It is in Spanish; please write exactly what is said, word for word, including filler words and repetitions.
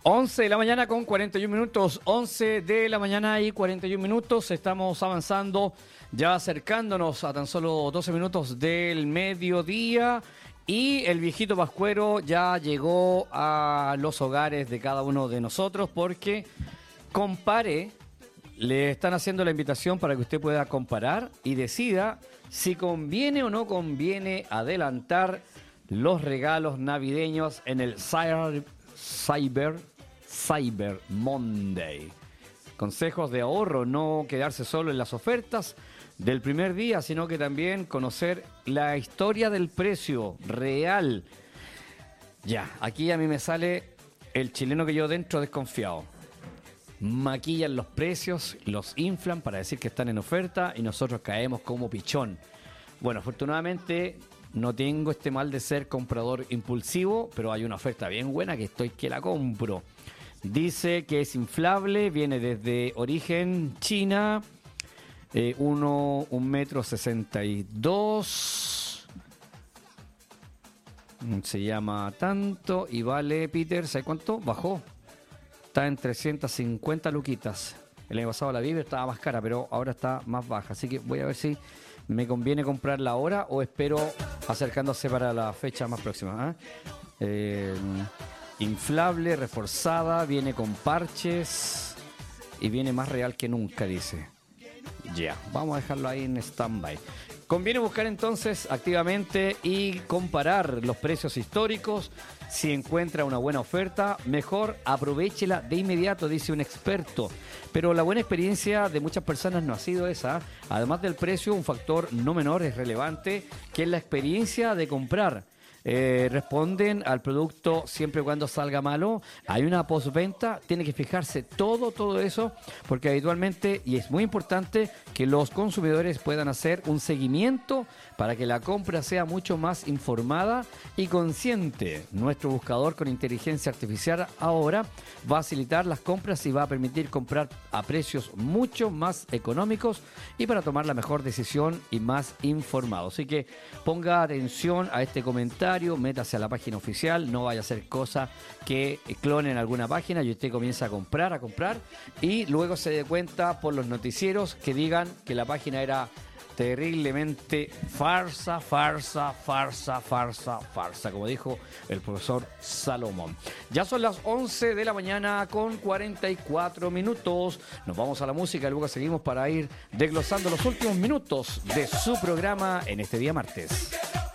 once de la mañana con cuarenta y un minutos, once de la mañana y cuarenta y un minutos, estamos avanzando, ya acercándonos a tan solo doce minutos del mediodía y el viejito Pascuero ya llegó a los hogares de cada uno de nosotros porque compare, le están haciendo la invitación para que usted pueda comparar y decida si conviene o no conviene adelantar los regalos navideños en el Cyber, Cyber, Cyber Monday. Consejos de ahorro, no quedarse solo en las ofertas del primer día, sino que también conocer la historia del precio real. Ya, aquí a mí me sale el chileno que yo dentro desconfiado. Maquillan los precios, los inflan para decir que están en oferta y nosotros caemos como pichón. Bueno, afortunadamente no tengo este mal de ser comprador impulsivo, pero hay una oferta bien buena que estoy que la compro. Dice que es inflable, viene desde origen China, eh, uno, un metro sesenta y dos, se llama tanto y vale, Peter, ¿sabe cuánto? Bajó, está en trescientas cincuenta luquitas. El año pasado la Viver estaba más cara, pero ahora está más baja, así que voy a ver si me conviene comprarla ahora o espero acercándose para la fecha más próxima. ¿eh? Eh, inflable, reforzada, viene con parches y viene más real que nunca, dice. Ya, yeah, vamos a dejarlo ahí en stand-by. Conviene buscar entonces activamente y comparar los precios históricos. Si encuentra una buena oferta, mejor aprovéchela de inmediato, dice un experto. Pero la buena experiencia de muchas personas no ha sido esa. Además del precio, un factor no menor es relevante, que es la experiencia de comprar. Eh, responden al producto siempre y cuando salga malo. Hay una postventa, tiene que fijarse todo, todo eso, porque habitualmente, y es muy importante, que los consumidores puedan hacer un seguimiento para que la compra sea mucho más informada y consciente. Nuestro buscador con inteligencia artificial ahora va a facilitar las compras y va a permitir comprar a precios mucho más económicos y para tomar la mejor decisión y más informado. Así que ponga atención a este comentario, métase a la página oficial, no vaya a hacer cosa que clonen alguna página y usted comienza a comprar, a comprar y luego se dé cuenta por los noticieros que digan que la página era terriblemente farsa, farsa, farsa, farsa, farsa, como dijo el profesor Salomón. Ya son las once de la mañana con cuarenta y cuatro minutos. Nos vamos a la música y luego seguimos para ir desglosando los últimos minutos de su programa en este día martes.